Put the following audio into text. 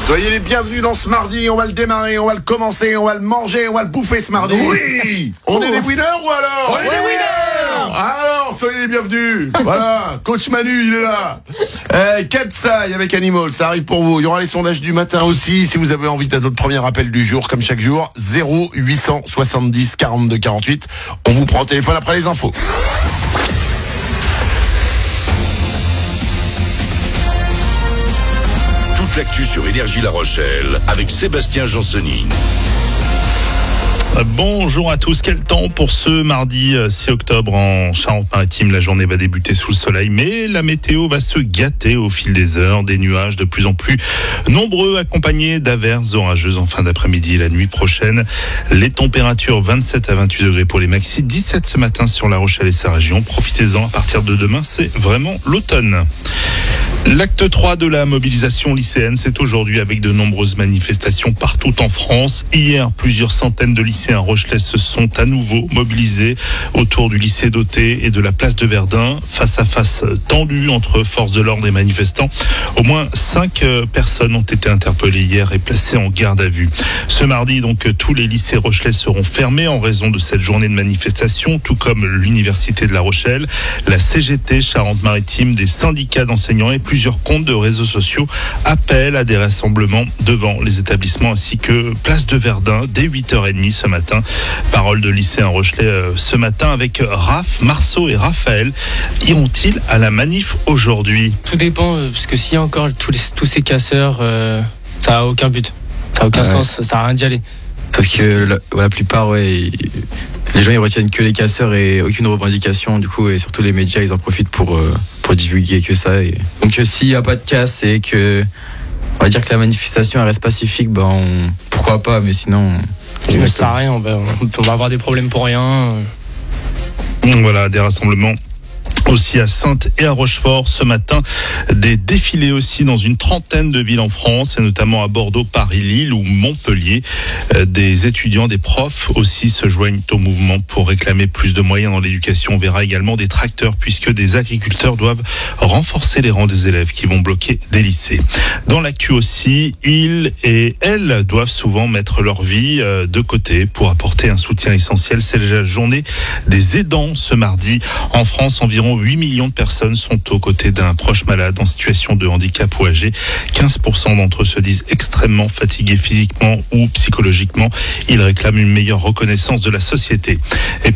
Soyez les bienvenus dans ce mardi, on va le démarrer, on va le commencer, on va le manger, on va le bouffer ce mardi. Oui. On est les winners ou alors? On est les winners. Alors, soyez les bienvenus. Voilà, coach Manu, il est là. Katsai avec Animal, ça arrive pour vous. Il y aura les sondages du matin aussi, si vous avez envie de notre premier appel du jour, comme chaque jour, 0870 42 48. On vous prend au téléphone après les infos. L'actu sur Énergie La Rochelle avec Sébastien Jansseny. Bonjour à tous, quel temps pour ce mardi 6 octobre en Charente-Maritime. La journée va débuter sous le soleil, mais la météo va se gâter au fil des heures. Des nuages de plus en plus nombreux accompagnés d'averses orageuses en fin d'après-midi et la nuit prochaine. Les températures 27 à 28 degrés pour les maxis, 17 ce matin sur La Rochelle et sa région. Profitez-en, à partir de demain, c'est vraiment l'automne. L'acte 3 de la mobilisation lycéenne, c'est aujourd'hui avec de nombreuses manifestations partout en France. Hier, plusieurs centaines de lycéens rochelais se sont à nouveau mobilisés autour du lycée d'Autey et de la place de Verdun. Face à face tendu entre forces de l'ordre et manifestants. Au moins 5 personnes ont été interpellées hier et placées en garde à vue. Ce mardi, donc, tous les lycées rochelais seront fermés en raison de cette journée de manifestation, tout comme l'Université de La Rochelle, la CGT Charente-Maritime, des syndicats d'enseignants et plusieurs comptes de réseaux sociaux appellent à des rassemblements devant les établissements ainsi que place de Verdun dès 8h30 ce matin. Parole de lycéens rochelais ce matin avec Raph, Marceau et Raphaël. Iront-ils à la manif aujourd'hui? Tout dépend, parce que s'il y a encore tous ces casseurs, ça n'a aucun but. Ça n'a aucun sens, ça n'a rien d'y aller. Sauf que la plupart, les gens ils retiennent que les casseurs et aucune revendication, du coup, et surtout les médias ils en profitent pour divulguer que ça. Donc s'il n'y a pas de casse et que on va dire que la manifestation elle reste pacifique, pourquoi pas, mais sinon ça sert à rien, on va avoir des problèmes pour rien. Voilà, des rassemblements aussi à Saintes et à Rochefort ce matin. Des défilés aussi dans une trentaine de villes en France, et notamment à Bordeaux, Paris, Lille ou Montpellier. Des étudiants, des profs aussi se joignent au mouvement pour réclamer plus de moyens dans l'éducation. On verra également des tracteurs puisque des agriculteurs doivent renforcer les rangs des élèves qui vont bloquer des lycées. Dans l'actu aussi, ils et elles doivent souvent mettre leur vie de côté pour apporter un soutien essentiel. C'est la journée des aidants ce mardi. En France, environ 8 millions de personnes sont aux côtés d'un proche malade en situation de handicap ou âgé. 15% d'entre eux se disent extrêmement fatigués physiquement ou psychologiquement. Ils réclament une meilleure reconnaissance de la société. Et